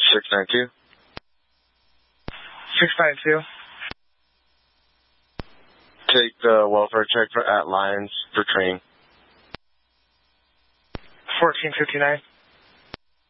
692. 692. Take the welfare check at Lions for training. 1459.